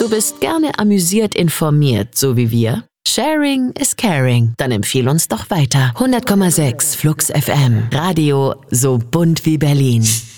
Du bist gerne amüsiert informiert, so wie wir? Sharing is caring. Dann empfehl uns doch weiter. 100,6 Flux FM. Radio so bunt wie Berlin.